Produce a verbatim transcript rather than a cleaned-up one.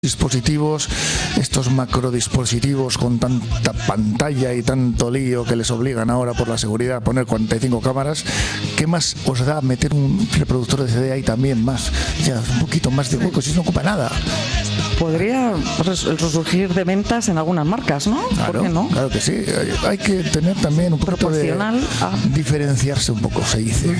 dispositivos, estos macrodispositivos con tanta pantalla y tanto lío que les obligan ahora por la seguridad a poner cuarenta y cinco cámaras, ¿qué más os da meter un reproductor de C D ahí también más? Ya, un poquito más de hueco, si no ocupa nada. Podría resurgir de ventas en algunas marcas, ¿no? Claro, ¿por qué no? Claro que sí. Hay que tener también un poco de Proporcional a... diferenciarse un poco, se dice.